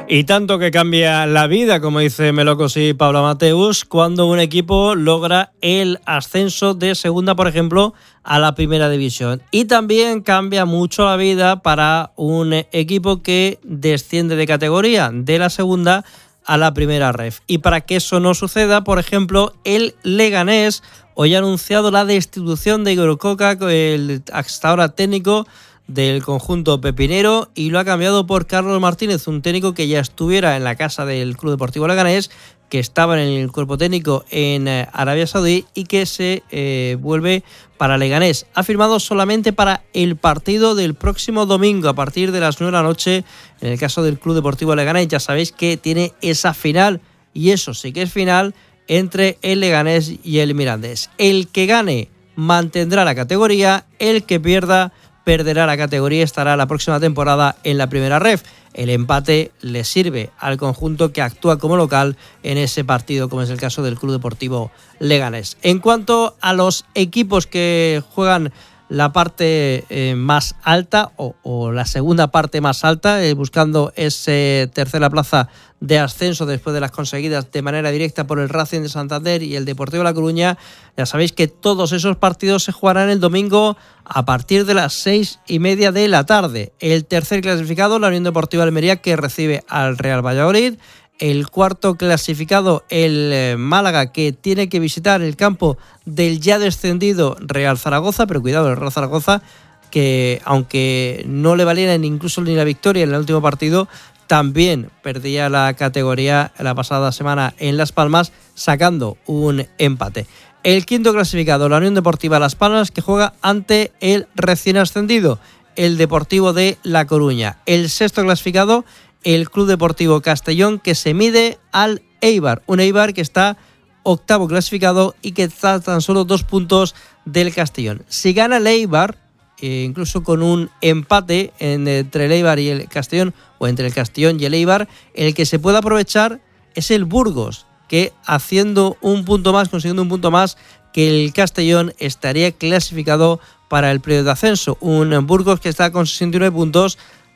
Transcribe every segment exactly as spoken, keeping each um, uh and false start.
Y tanto que cambia la vida, como dice Melocos y Pablo Mateus, cuando un equipo logra el ascenso de segunda, por ejemplo, a la primera división. Y también cambia mucho la vida para un equipo que desciende de categoría, de la segunda a la primera ref. Y para que eso no suceda, por ejemplo, el Leganés hoy ha anunciado la destitución de Igor Coca, el hasta ahora técnico del conjunto pepinero, y lo ha cambiado por Carlos Martínez, un técnico que ya estuviera en la casa del Club Deportivo Leganés, que estaba en el cuerpo técnico en Arabia Saudí y que se eh, vuelve para Leganés. Ha firmado solamente para el partido del próximo domingo a partir de las nueve de la noche. En el caso del Club Deportivo Leganés, ya sabéis que tiene esa final, y eso sí que es final, entre el Leganés y el Mirandés. El que gane mantendrá la categoría, el que pierda perderá la categoría y estará la próxima temporada en la primera ref. El empate le sirve al conjunto que actúa como local en ese partido, como es el caso del Club Deportivo Leganés. En cuanto a los equipos que juegan la parte eh, más alta o, o la segunda parte más alta, eh, buscando esa tercera plaza de ascenso después de las conseguidas de manera directa por el Racing de Santander y el Deportivo La Coruña, ya sabéis que todos esos partidos se jugarán el domingo a partir de las seis y media de la tarde. El tercer clasificado, la Unión Deportiva Almería, que recibe al Real Valladolid. El cuarto clasificado, el Málaga, que tiene que visitar el campo del ya descendido Real Zaragoza, pero cuidado, el Real Zaragoza, que aunque no le valiera incluso ni la victoria en el último partido, también perdía la categoría la pasada semana en Las Palmas, sacando un empate. El quinto clasificado, la Unión Deportiva Las Palmas, que juega ante el recién ascendido, el Deportivo de La Coruña. El sexto clasificado, el Club Deportivo Castellón, que se mide al Eibar, un Eibar que está octavo clasificado y que está tan solo dos puntos del Castellón. Si gana el Eibar, eh, incluso con un empate entre el Eibar y el Castellón, o entre el Castellón y el Eibar, el que se puede aprovechar es el Burgos, que haciendo un punto más, consiguiendo un punto más que el Castellón, estaría clasificado para el periodo de ascenso. Un Burgos que está con sesenta y nueve puntos,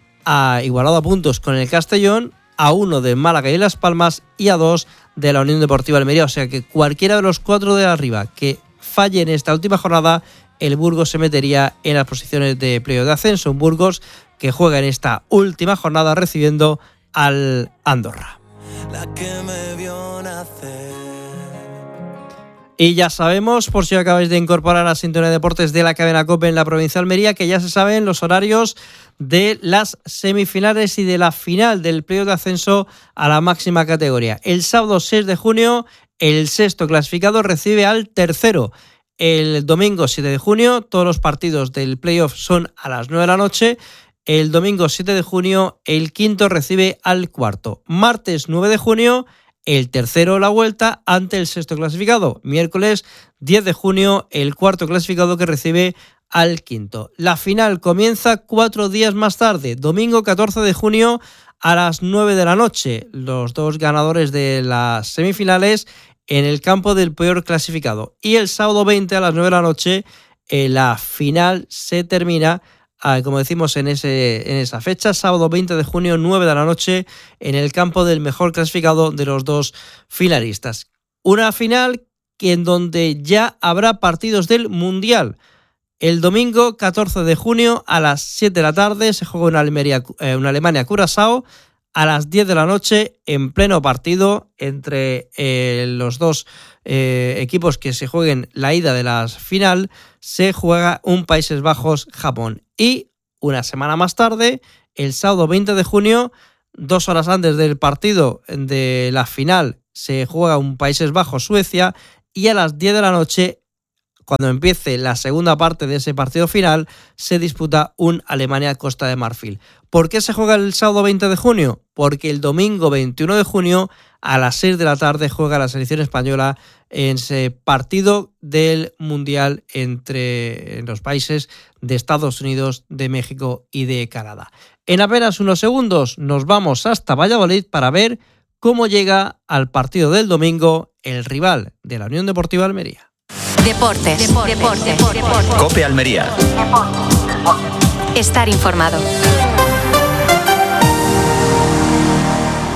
a, igualado a puntos con el Castellón, a uno de Málaga y Las Palmas y a dos de la Unión Deportiva Almería. O sea que cualquiera de los cuatro de arriba que falle en esta última jornada, el Burgos se metería en las posiciones de playoff de ascenso. Un Burgos que juega en esta última jornada recibiendo al Andorra. La que me vio nacer. Y ya sabemos, por si acabáis de incorporar a Sintonía de Deportes de la cadena COPE en la provincia de Almería, que ya se saben los horarios de las semifinales y de la final del playoff de ascenso a la máxima categoría. El sábado seis de junio, el sexto clasificado recibe al tercero. El domingo siete de junio, todos los partidos del playoff son a las nueve de la noche. El domingo siete de junio, el quinto recibe al cuarto. Martes nueve de junio, el tercero la vuelta ante el sexto clasificado. Miércoles diez de junio, el cuarto clasificado que recibe al quinto. La final comienza cuatro días más tarde, domingo catorce de junio a las nueve de la noche. Los dos ganadores de las semifinales en el campo del peor clasificado. Y el sábado veinte a las nueve de la noche, eh, la final se termina, eh, como decimos en, ese, en esa fecha, sábado veinte de junio, nueve de la noche, en el campo del mejor clasificado de los dos finalistas. Una final que en donde ya habrá partidos del Mundial. El domingo catorce de junio a las siete de la tarde se juega una, Almería, eh, una Alemania-Curazao. A las diez de la noche, en pleno partido entre eh, los dos eh, equipos que se jueguen la ida de la final, se juega un Países Bajos-Japón. Y una semana más tarde, el sábado veinte de junio, dos horas antes del partido de la final, se juega un Países Bajos-Suecia, y a las diez de la noche, cuando empiece la segunda parte de ese partido final, se disputa un Alemania-Costa de Marfil. ¿Por qué se juega el sábado veinte de junio? Porque el domingo veintiuno de junio a las seis de la tarde juega la selección española en ese partido del Mundial entre los países de Estados Unidos, de México y de Canadá. En apenas unos segundos nos vamos hasta Valladolid para ver cómo llega al partido del domingo el rival de la Unión Deportiva Almería. Deportes, deportes, deportes, deportes. COPE Almería. Estar informado.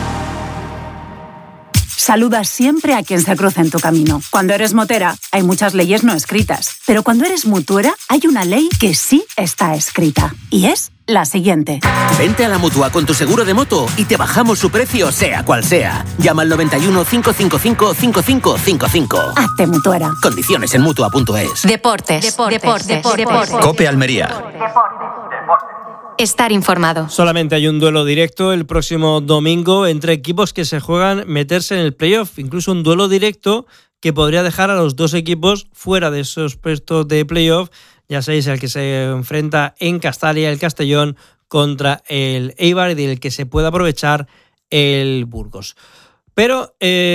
Saluda siempre a quien se cruce en tu camino. Cuando eres motera, hay muchas leyes no escritas. Pero cuando eres mutuera, hay una ley que sí está escrita. Y es la siguiente. Vente a la Mutua con tu seguro de moto y te bajamos su precio sea cual sea. Llama al noventa y uno, cinco cinco cinco, cinco cinco cinco cinco. Hazte mutuera. Condiciones en Mutua punto es. Deportes. Deportes. Deportes. Deportes. Deportes. COPE Almería. Estar informado. Solamente hay un duelo directo el próximo domingo entre equipos que se juegan meterse en el playoff. Incluso un duelo directo que podría dejar a los dos equipos fuera de esos puestos de playoff. Ya sabéis, el que se enfrenta en Castalia, el Castellón, contra el Eibar, y del que se puede aprovechar el Burgos. Pero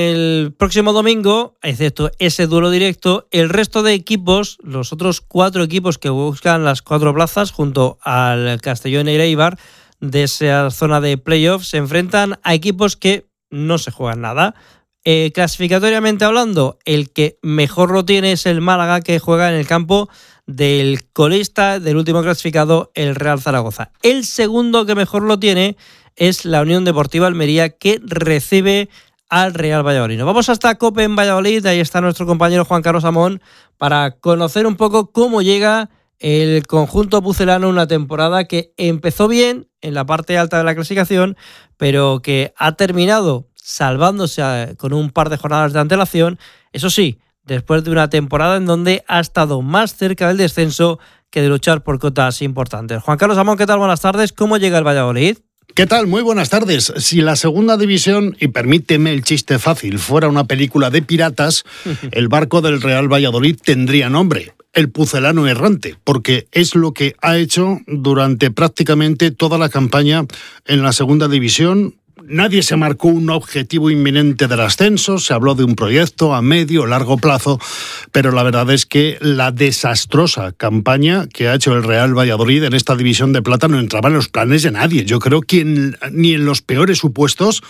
el próximo domingo, excepto ese duelo directo, el resto de equipos, los otros cuatro equipos que buscan las cuatro plazas junto al Castellón y el Eibar de esa zona de playoff, se enfrentan a equipos que no se juegan nada. Eh, clasificatoriamente hablando, el que mejor lo tiene es el Málaga, que juega en el campo del colista, del último clasificado, el Real Zaragoza. El segundo que mejor lo tiene es la Unión Deportiva Almería, que recibe al Real Valladolid. Nos vamos hasta COPE en Valladolid, ahí está nuestro compañero Juan Carlos Amón, para conocer un poco cómo llega el conjunto pucelano, una temporada que empezó bien en la parte alta de la clasificación, pero que ha terminado salvándose con un par de jornadas de antelación. Eso sí, después de una temporada en donde ha estado más cerca del descenso que de luchar por cotas importantes. Juan Carlos Amón, ¿qué tal? Buenas tardes. ¿Cómo llega el Valladolid? ¿Qué tal? Muy buenas tardes. Si la segunda división, y permíteme el chiste fácil, fuera una película de piratas, el barco del Real Valladolid tendría nombre: el pucelano errante, porque es lo que ha hecho durante prácticamente toda la campaña en la segunda división. Nadie se marcó un objetivo inminente del ascenso, se habló de un proyecto a medio o largo plazo, pero la verdad es que la desastrosa campaña que ha hecho el Real Valladolid en esta división de plata no entraba en los planes de nadie. Yo creo que en, ni en los peores supuestos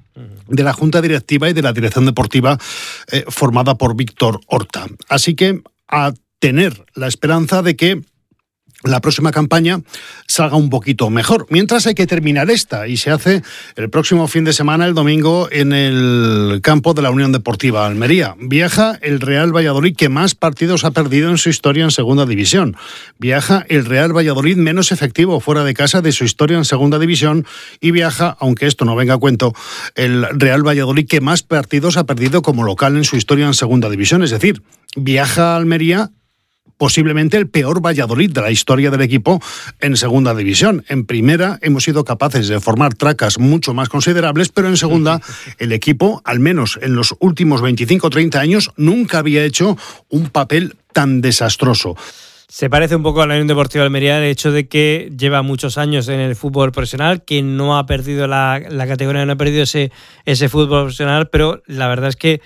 de la Junta Directiva y de la Dirección Deportiva eh, formada por Víctor Horta. Así que a tener la esperanza de que la próxima campaña salga un poquito mejor. Mientras hay que terminar esta, y se hace el próximo fin de semana, el domingo, en el campo de la Unión Deportiva Almería. Viaja el Real Valladolid, que más partidos ha perdido en su historia en segunda división. Viaja el Real Valladolid menos efectivo fuera de casa de su historia en segunda división. Y viaja, aunque esto no venga a cuento, el Real Valladolid que más partidos ha perdido como local en su historia en segunda división. Es decir, viaja a Almería posiblemente el peor Valladolid de la historia del equipo en segunda división. En primera hemos sido capaces de formar tracas mucho más considerables, pero en segunda el equipo, al menos en los últimos veinticinco o treinta años, nunca había hecho un papel tan desastroso. Se parece un poco a la Unión Deportiva Almería el hecho de que lleva muchos años en el fútbol profesional, que no ha perdido la, la categoría, no ha perdido ese, ese fútbol profesional, pero la verdad es que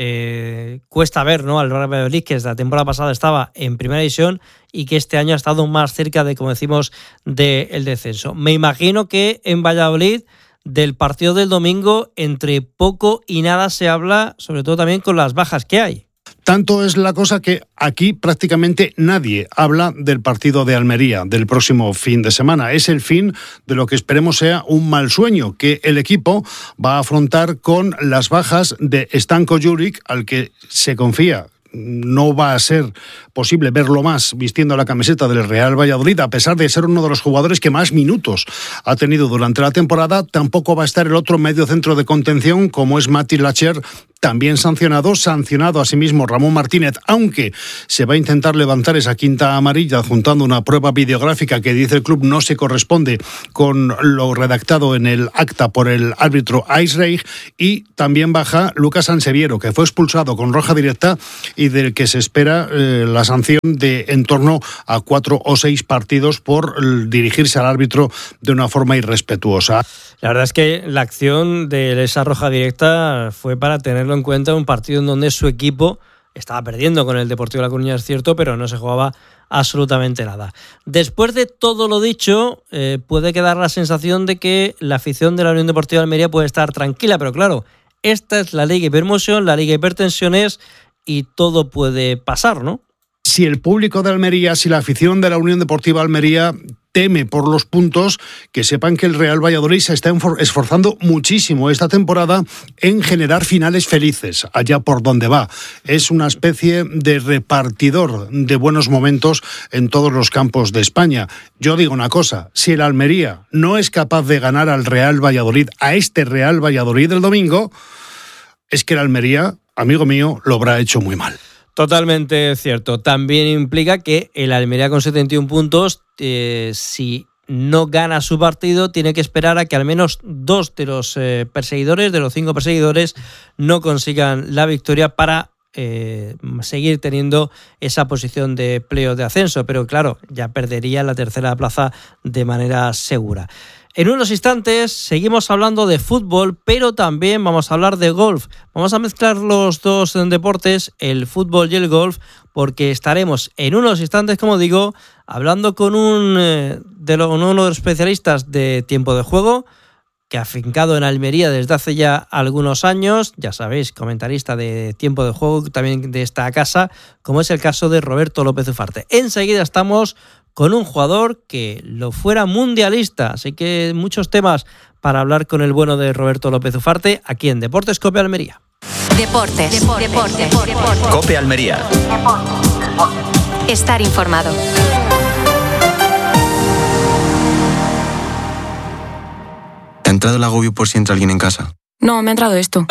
eh, cuesta ver, ¿no?, al Real Valladolid, que desde la temporada pasada estaba en primera división y que este año ha estado más cerca de, como decimos, del descenso. Me imagino que en Valladolid, del partido del domingo, entre poco y nada se habla, sobre todo también con las bajas que hay. Tanto es la cosa que aquí prácticamente nadie habla del partido de Almería del próximo fin de semana. Es el fin de lo que esperemos sea un mal sueño, que el equipo va a afrontar con las bajas de Stanko Juric, al que se confía no va a ser posible verlo más vistiendo la camiseta del Real Valladolid, a pesar de ser uno de los jugadores que más minutos ha tenido durante la temporada. Tampoco va a estar el otro medio centro de contención, como es Mati Lacher, también sancionado, sancionado asimismo Ramón Martínez, aunque se va a intentar levantar esa quinta amarilla adjuntando una prueba videográfica que dice el club no se corresponde con lo redactado en el acta por el árbitro Eisreich. Y también baja Lucas Sanseviero, que fue expulsado con roja directa y del que se espera eh, la sanción de en torno a cuatro o seis partidos por dirigirse al árbitro de una forma irrespetuosa. La verdad es que la acción de esa roja directa fue para tenerlo en cuenta en un partido en donde su equipo estaba perdiendo con el Deportivo de La Coruña, es cierto, pero no se jugaba absolutamente nada. Después de todo lo dicho, eh, puede quedar la sensación de que la afición de la Unión Deportiva de Almería puede estar tranquila, pero claro, esta es la Liga Hipermoción, la Liga Hipertensiones, y todo puede pasar, ¿no? Si el público de Almería, si la afición de la Unión Deportiva Almería teme por los puntos, que sepan que el Real Valladolid se está esforzando muchísimo esta temporada en generar finales felices, allá por donde va. Es una especie de repartidor de buenos momentos en todos los campos de España. Yo digo una cosa, si el Almería no es capaz de ganar al Real Valladolid, a este Real Valladolid del domingo, es que el Almería, amigo mío, lo habrá hecho muy mal. Totalmente cierto. También implica que el Almería con setenta y un puntos, eh, si no gana su partido, tiene que esperar a que al menos dos de los eh, perseguidores, de los cinco perseguidores, no consigan la victoria para eh, seguir teniendo esa posición de playoff de ascenso. Pero claro, ya perdería la tercera plaza de manera segura. En unos instantes seguimos hablando de fútbol, pero también vamos a hablar de golf. Vamos a mezclar los dos deportes, el fútbol y el golf, porque estaremos en unos instantes, como digo, hablando con un eh, de lo, uno de los especialistas de tiempo de juego, que ha afincado en Almería desde hace ya algunos años, ya sabéis, comentarista de tiempo de juego también de esta casa, como es el caso de Roberto López Ufarte. Enseguida estamos con un jugador que lo fuera mundialista, así que muchos temas para hablar con el bueno de Roberto López Ufarte aquí en Deportes Cope Almería. Deportes, deportes, deportes, deportes. Cope Almería. Estar informado. ¿Te ha entrado el agobio por si entra alguien en casa? No, me ha entrado esto.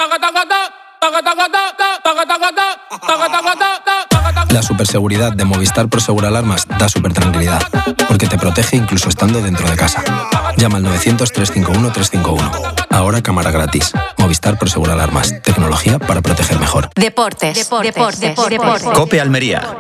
La superseguridad de Movistar Prosegur Alarmas da supertranquilidad, porque te protege incluso estando dentro de casa. Llama al novecientos, trescientos cincuenta y uno, trescientos cincuenta y uno. Ahora cámara gratis. Movistar Prosegur Alarmas. Tecnología para proteger mejor. Deportes, deportes, deportes, deportes. Cope Almería.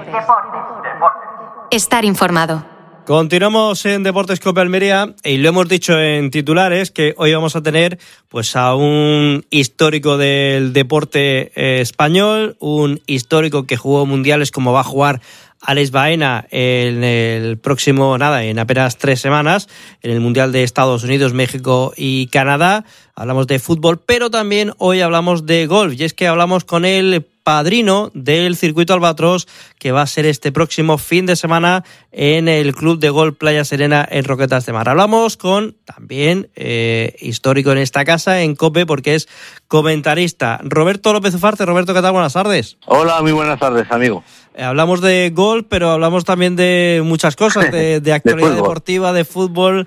Estar informado. Continuamos en Deportes Cope Almería y lo hemos dicho en titulares que hoy vamos a tener pues a un histórico del deporte eh, español, un histórico que jugó mundiales como va a jugar Alex Baena en el próximo, nada, en apenas tres semanas, en el Mundial de Estados Unidos, México y Canadá. Hablamos de fútbol, pero también hoy hablamos de golf, y es que hablamos con el padrino del circuito Albatros, que va a ser este próximo fin de semana en el Club de Golf Playa Serena en Roquetas de Mar. Hablamos con también eh, histórico en esta casa, en COPE, porque es comentarista, Roberto López Ufarte. Roberto, ¿qué tal? Buenas tardes. Hola, muy buenas tardes, amigo. Eh, hablamos de golf, pero hablamos también de muchas cosas, de, de actualidad de deportiva, de fútbol,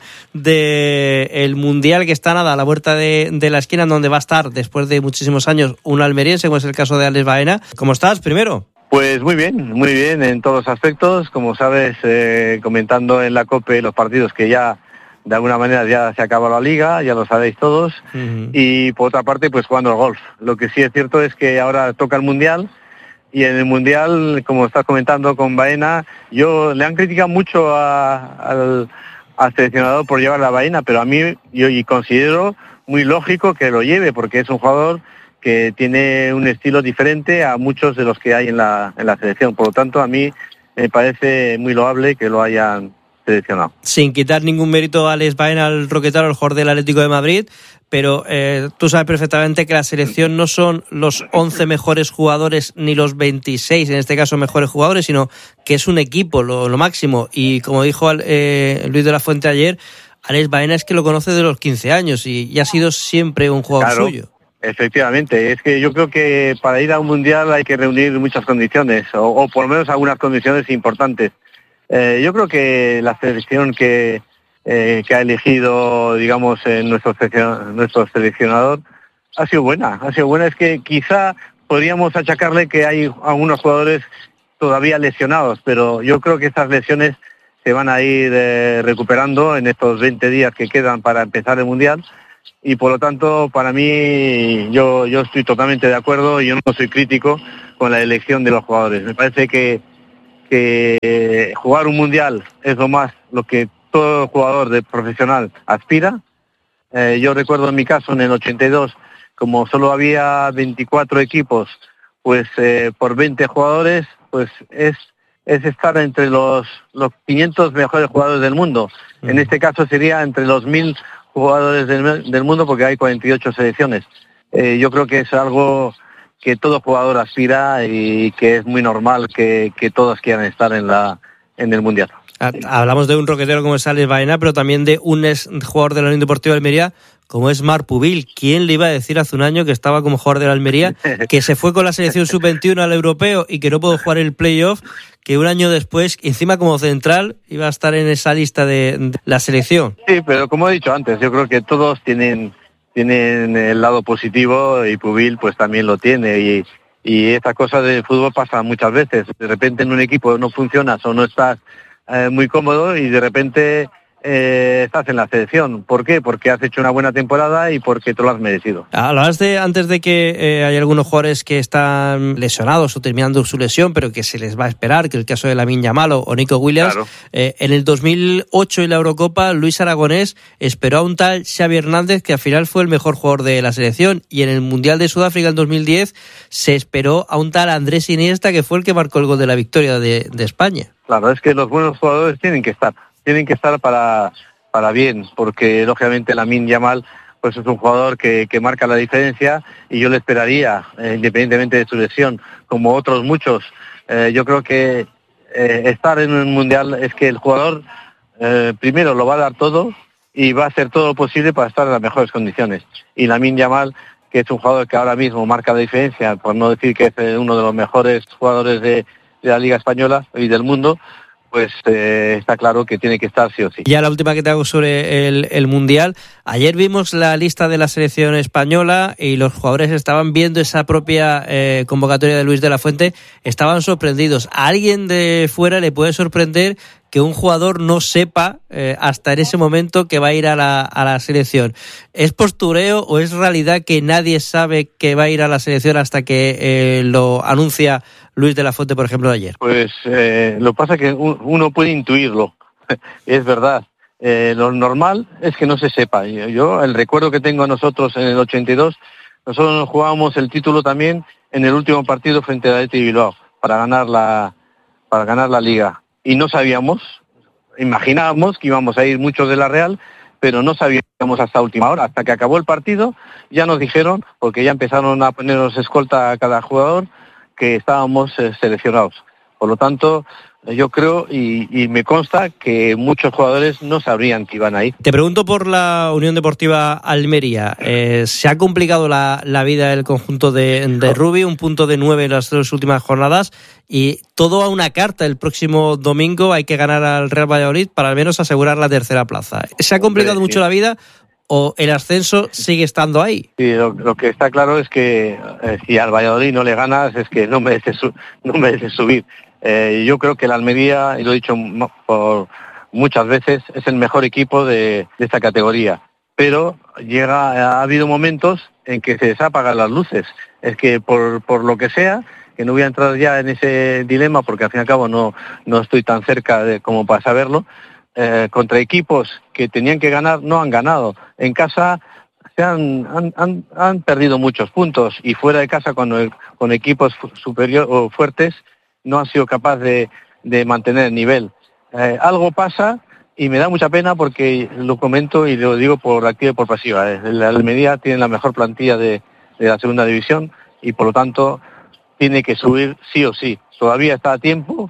de el Mundial que está nada a la vuelta de, de la esquina, donde va a estar después de muchísimos años un almeriense, como es el caso de Alex Baena. ¿Cómo estás, primero? Pues muy bien, muy bien en todos los aspectos. Como sabes, eh, comentando en la COPE los partidos que ya, de alguna manera, ya se acaba la liga, ya lo sabéis todos. Uh-huh. Y por otra parte, pues jugando al golf. Lo que sí es cierto es que ahora toca el Mundial. Y en el Mundial, como estás comentando con Baena, yo le han criticado mucho a, al, al seleccionador por llevar la Baena, pero a mí yo y considero muy lógico que lo lleve, porque es un jugador que tiene un estilo diferente a muchos de los que hay en la, en la selección. Por lo tanto, a mí me parece muy loable que lo hayan seleccionado. Sin quitar ningún mérito a Alex Baena, al roquetaro, al jugador del Atlético de Madrid, pero eh, tú sabes perfectamente que la selección no son los once mejores jugadores ni los veintiséis, en este caso, mejores jugadores, sino que es un equipo, lo, lo máximo. Y como dijo eh, Luis de la Fuente ayer, Alex Baena es que lo conoce de los quince años y, y ha sido siempre un jugador claro, suyo. Efectivamente, es que yo creo que para ir a un Mundial hay que reunir muchas condiciones, o, o por lo menos algunas condiciones importantes. Eh, yo creo que la selección que... Eh, que ha elegido, digamos, eh, nuestro, nuestro seleccionador, ha sido buena. Ha sido buena, es que quizá podríamos achacarle que hay algunos jugadores todavía lesionados, pero yo creo que estas lesiones se van a ir eh, recuperando en estos veinte días que quedan para empezar el Mundial, y por lo tanto, para mí, yo, yo estoy totalmente de acuerdo y yo no soy crítico con la elección de los jugadores. Me parece que, que jugar un Mundial es lo más, lo que todo jugador de profesional aspira. Eh, yo recuerdo en mi caso, en el ochenta y dos, como solo había veinticuatro equipos, pues eh, por veinte jugadores, pues es, es estar entre los, los quinientos mejores jugadores del mundo. Mm. En este caso sería entre los mil jugadores del, del mundo, porque hay cuarenta y ocho selecciones. Eh, yo creo que es algo que todo jugador aspira y que es muy normal que, que todos quieran estar en la en el Mundial. Hablamos de un roquetero como es Alex Baena, pero también de un ex jugador de la Unión Deportiva de Almería como es Marc Pubil. ¿Quién le iba a decir hace un año que estaba como jugador de la Almería, que se fue con la selección sub veintiuno al europeo y que no pudo jugar el playoff, que un año después, encima como central, iba a estar en esa lista de, de la selección? Sí, pero como he dicho antes, yo creo que todos tienen, tienen el lado positivo y Pubil pues también lo tiene. Y, y estas cosas del fútbol pasan muchas veces. De repente en un equipo no funcionas o no estás Eh, muy cómodo y de repente eh, estás en la selección. ¿Por qué? Porque has hecho una buena temporada y porque te lo has merecido. Hablabas de antes de que eh, hay algunos jugadores que están lesionados o terminando su lesión, pero que se les va a esperar, que el caso de Lamine Yamal o Nico Williams. Claro. Eh, en el dos mil ocho en la Eurocopa, Luis Aragonés esperó a un tal Xavi Hernández, que al final fue el mejor jugador de la selección, y en el Mundial de Sudáfrica en dos mil diez se esperó a un tal Andrés Iniesta, que fue el que marcó el gol de la victoria de, de España. Claro, es que los buenos jugadores tienen que estar, tienen que estar para, para bien, porque lógicamente Lamine Yamal pues es un jugador que, que marca la diferencia y yo le esperaría, eh, independientemente de su lesión, como otros muchos. Eh, yo creo que eh, estar en un mundial es que el jugador eh, primero lo va a dar todo y va a hacer todo lo posible para estar en las mejores condiciones. Y Lamine Yamal, que es un jugador que ahora mismo marca la diferencia, por no decir que es uno de los mejores jugadores de de la Liga Española y del mundo, pues eh, está claro que tiene que estar sí o sí. Ya la última que te hago sobre el, el Mundial. Ayer vimos la lista de la selección española y los jugadores estaban viendo esa propia eh, convocatoria de Luis de la Fuente, estaban sorprendidos. A alguien de fuera le puede sorprender que un jugador no sepa eh, hasta en ese momento que va a ir a la, a la selección. ¿Es postureo o es realidad que nadie sabe que va a ir a la selección hasta que eh, lo anuncia Luis de la Fuente, por ejemplo, ayer? Pues eh, lo que pasa es que uno puede intuirlo, es verdad. Eh, lo normal es que no se sepa. Yo, el recuerdo que tengo a nosotros en el ochenta y dos, nosotros nos jugábamos el título también en el último partido frente a Athletic Bilbao para ganar la, para ganar la Liga. Y no sabíamos, imaginábamos que íbamos a ir muchos de la Real, pero no sabíamos hasta última hora. Hasta que acabó el partido, ya nos dijeron, porque ya empezaron a ponernos escolta a cada jugador, que estábamos eh, seleccionados. Por lo tanto, yo creo y, y me consta que muchos jugadores no sabrían que iban ahí. Te pregunto por la Unión Deportiva Almería. Eh, ¿Se ha complicado la, la vida del conjunto de, de Rubi? Un punto de nueve en las dos últimas jornadas y todo a una carta. El próximo domingo hay que ganar al Real Valladolid para al menos asegurar la tercera plaza. ¿Se ha complicado Hombre, mucho sí. la vida o el ascenso sigue estando ahí? Sí, lo, lo que está claro es que eh, si al Valladolid no le ganas es que no merece, su, no merece subir. Eh, yo creo que el Almería, y lo he dicho por muchas veces, es el mejor equipo de, de esta categoría. Pero llega, ha habido momentos en que se les apagan las luces. Es que por, por lo que sea, que no voy a entrar ya en ese dilema porque al fin y al cabo no, no estoy tan cerca de como para saberlo, eh, contra equipos que tenían que ganar no han ganado. En casa se han, han, han, han perdido muchos puntos y fuera de casa con, el, con equipos superiores o fuertes no han sido capaces de, de mantener el nivel. Eh, algo pasa y me da mucha pena porque lo comento y lo digo por activa y por pasiva. Eh. La Almería tiene la mejor plantilla de, de la segunda división y por lo tanto tiene que subir sí o sí. Todavía está a tiempo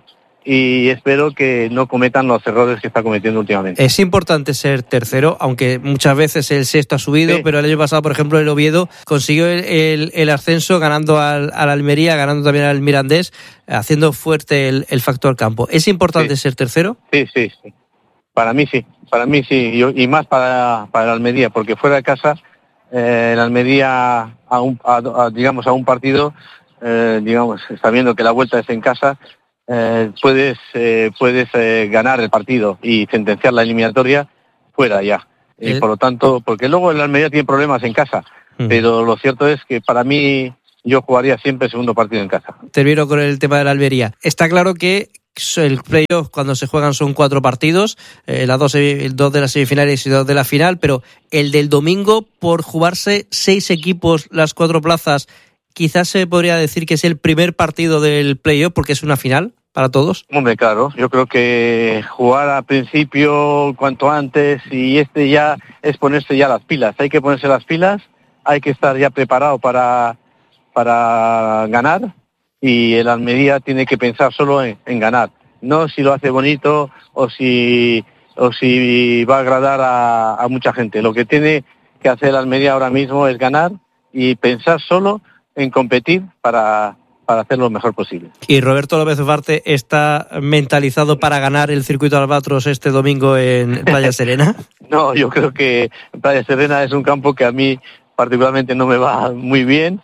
y espero que no cometan los errores que está cometiendo últimamente. Es importante ser tercero, aunque muchas veces el sexto ha subido, sí. Pero el año pasado, por ejemplo, el Oviedo consiguió el, el, el ascenso ganando al, al Almería, ganando también al Mirandés, haciendo fuerte el, el factor campo. ¿Es importante sí. ser tercero? Sí, sí, sí. Para mí sí, para mí sí, y, y más para, para el Almería, porque fuera de casa, eh, el Almería, a un, a, a, digamos, a un partido, eh, digamos, sabiendo que la vuelta es en casa, Eh, puedes eh, puedes eh, ganar el partido y sentenciar la eliminatoria fuera ya. ¿Eh? Y por lo tanto, porque luego el Almería tiene problemas en casa, uh-huh. Pero lo cierto es que para mí yo jugaría siempre el segundo partido en casa. Termino con el tema de la Almería. Está claro que el playoff cuando se juegan son cuatro partidos, eh, las dos, dos de las semifinales y dos de la final, pero el del domingo, por jugarse seis equipos las cuatro plazas, quizás se podría decir que es el primer partido del playoff porque es una final para todos. Hombre, claro, yo creo que jugar al principio cuanto antes y este ya es ponerse ya las pilas. Hay que ponerse las pilas, hay que estar ya preparado para, para ganar y el Almería tiene que pensar solo en, en ganar. no si lo hace bonito o si o si va a agradar a, a mucha gente. Lo que tiene que hacer la Almería ahora mismo es ganar y pensar solo en competir para, para hacerlo lo mejor posible. ¿Y Roberto López Ufarte está mentalizado para ganar el circuito Albatros este domingo en Playa Serena? No, yo creo que Playa Serena es un campo que a mí particularmente no me va muy bien,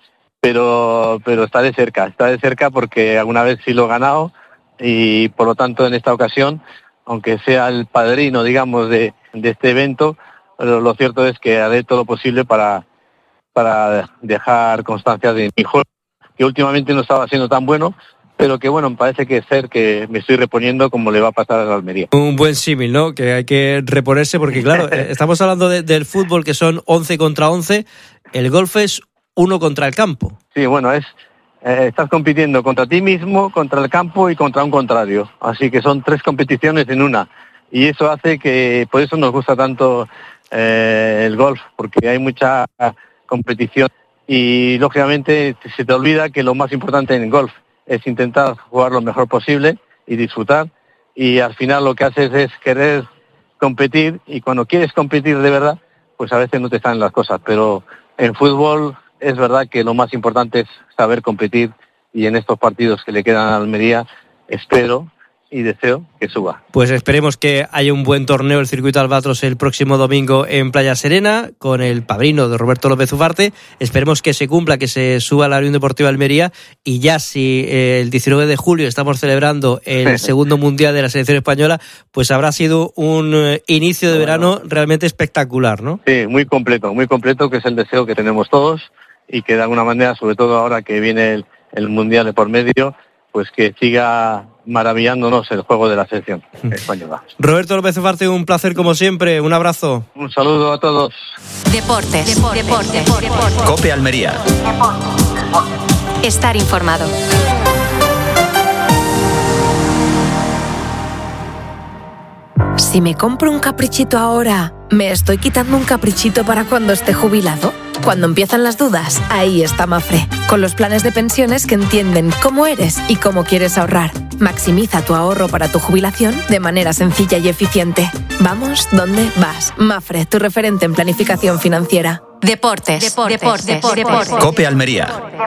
pero pero está de cerca, está de cerca porque alguna vez sí lo he ganado y por lo tanto en esta ocasión, aunque sea el padrino, digamos, de, de este evento, lo, lo cierto es que haré todo lo posible para, para dejar constancia de mi juego, que últimamente no estaba siendo tan bueno, pero que bueno, me parece que ser que me estoy reponiendo como le va a pasar a la Almería. Un buen símil, ¿no? Que hay que reponerse porque claro, estamos hablando de, del fútbol que son once contra once, el golf es uno contra el campo. Sí, bueno, es eh, estás compitiendo contra ti mismo, contra el campo y contra un contrario. Así que son tres competiciones en una. Y eso hace que, por eso nos gusta tanto eh, el golf, porque hay mucha competición. Y lógicamente se te olvida que lo más importante en el golf es intentar jugar lo mejor posible y disfrutar. Y al final lo que haces es querer competir, y cuando quieres competir de verdad, pues a veces no te salen las cosas. Pero en fútbol es verdad que lo más importante es saber competir, y en estos partidos que le quedan a Almería espero y deseo que suba. Pues esperemos que haya un buen torneo el circuito Albatros el próximo domingo en Playa Serena con el padrino de Roberto López Ufarte. Esperemos que se cumpla, que se suba a la Unión Deportiva Almería, y ya si eh, el diecinueve de julio estamos celebrando el segundo mundial de la selección española, pues habrá sido un eh, inicio de verano realmente espectacular, ¿no? Sí, muy completo, muy completo, que es el deseo que tenemos todos, y que de alguna manera, sobre todo ahora que viene el, el mundial de por medio, pues que siga maravillándonos el juego de la selección española. Roberto López Ufarte, un placer como siempre, un abrazo. Un saludo a todos. Deportes, deportes, deportes, deportes. COPE Almería. Estar informado. Si me compro un caprichito ahora, ¿me estoy quitando un caprichito para cuando esté jubilado? Cuando empiezan las dudas, ahí está Mafre, con los planes de pensiones que entienden cómo eres y cómo quieres ahorrar. Maximiza tu ahorro para tu jubilación de manera sencilla y eficiente. Vamos, ¿dónde vas? Mafre, tu referente en planificación financiera. Deportes, deportes, deportes, deportes, deportes. COPE Almería.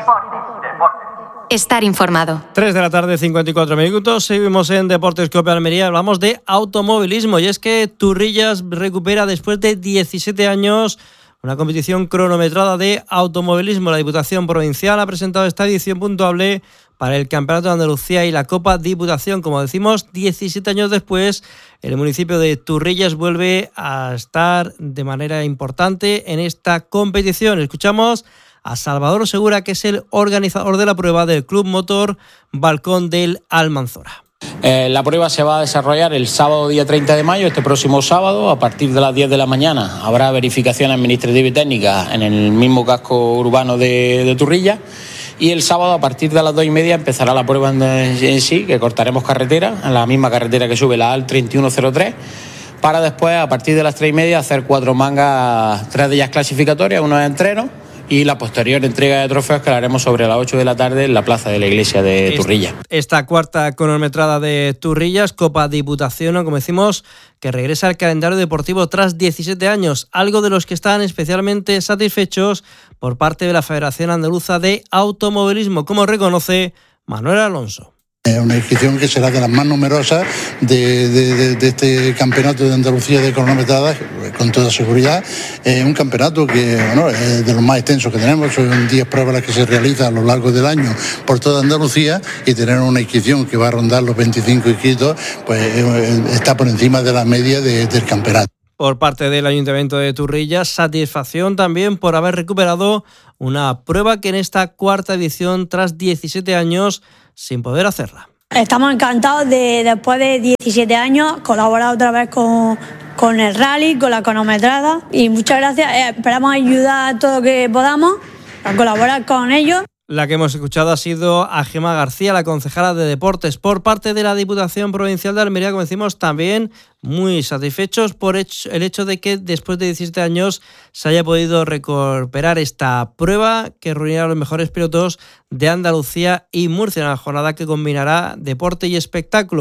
Estar informado. tres de la tarde, cincuenta y cuatro minutos. Seguimos en Deportes COPE Almería. Hablamos de automovilismo, y es que Turrillas recupera después de diecisiete años una competición cronometrada de automovilismo. La Diputación Provincial ha presentado esta edición puntuable para el Campeonato de Andalucía y la Copa Diputación. Como decimos, diecisiete años después, el municipio de Turrillas vuelve a estar de manera importante en esta competición. Escuchamos a Salvador Segura, que es el organizador de la prueba del Club Motor Balcón del Almanzora. Eh, la prueba se va a desarrollar el sábado día treinta de mayo, este próximo sábado, a partir de las diez de la mañana. Habrá verificación administrativa y técnica en el mismo casco urbano de, de Turrillas, y el sábado a partir de las dos y media empezará la prueba en, en sí, que cortaremos carretera, en la misma carretera que sube la A L treinta y uno cero tres, para después a partir de las tres y media hacer cuatro mangas, tres de ellas clasificatorias, uno de entreno, y la posterior entrega de trofeos que la haremos sobre las ocho de la tarde en la plaza de la iglesia de Turrillas. Esta cuarta cronometrada de Turrillas, Copa Diputación, como decimos, que regresa al calendario deportivo tras diecisiete años, algo de los que están especialmente satisfechos por parte de la Federación Andaluza de Automovilismo, como reconoce Manuel Alonso. Es una inscripción que será de las más numerosas de, de, de, de este campeonato de Andalucía de cronometradas, con toda seguridad. Es un campeonato que, bueno, es de los más extensos que tenemos. Son diez pruebas las que se realizan a lo largo del año por toda Andalucía, y tener una inscripción que va a rondar los veinticinco inscritos, pues está por encima de la media de, del campeonato. Por parte del Ayuntamiento de Turrillas, satisfacción también por haber recuperado una prueba que en esta cuarta edición, tras diecisiete años, sin poder hacerla. Estamos encantados de, después de diecisiete años, colaborar otra vez con, con el rally, con la cronometrada, y muchas gracias. Eh, esperamos ayudar todo lo que podamos a colaborar con ellos. La que hemos escuchado ha sido a Gemma García, la concejala de Deportes. Por parte de la Diputación Provincial de Almería, como decimos, también muy satisfechos por el hecho de que después de diecisiete años se haya podido recuperar esta prueba que reunirá a los mejores pilotos de Andalucía y Murcia, en una jornada que combinará deporte y espectáculo,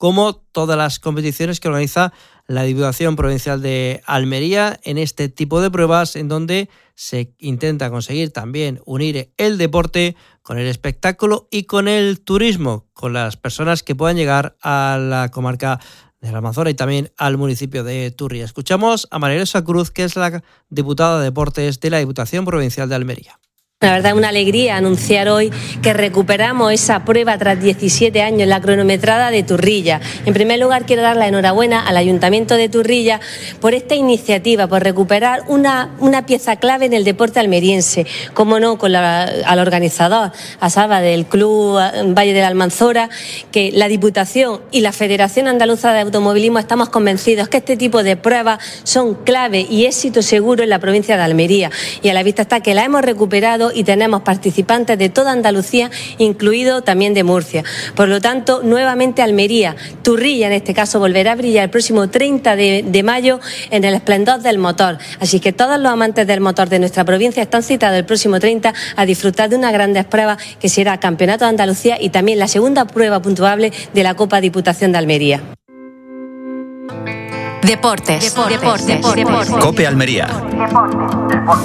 como todas las competiciones que organiza la Diputación Provincial de Almería en este tipo de pruebas, en donde se intenta conseguir también unir el deporte con el espectáculo y con el turismo, con las personas que puedan llegar a la comarca de la Almanzora y también al municipio de Turria. Escuchamos a María Elsa Cruz, que es la diputada de Deportes de la Diputación Provincial de Almería. La verdad es una alegría anunciar hoy que recuperamos esa prueba tras diecisiete años, la cronometrada de Turrilla. En primer lugar, quiero dar la enhorabuena al Ayuntamiento de Turrilla por esta iniciativa, por recuperar una, una pieza clave en el deporte almeriense. Como no, con la, al organizador, a Salva del Club Valle de la Almanzora, que la Diputación y la Federación Andaluza de Automovilismo estamos convencidos que este tipo de pruebas son clave y éxito seguro en la provincia de Almería. Y a la vista está que la hemos recuperado y tenemos participantes de toda Andalucía, incluido también de Murcia. Por lo tanto, nuevamente Almería, Turrilla en este caso, volverá a brillar el próximo treinta de mayo en el esplendor del motor. Así que todos los amantes del motor de nuestra provincia están citados el próximo treinta a disfrutar de unas grandes pruebas que será Campeonato de Andalucía y también la segunda prueba puntuable de la Copa Diputación de Almería. Deportes. Deportes. Deportes. Deportes. COPE Almería.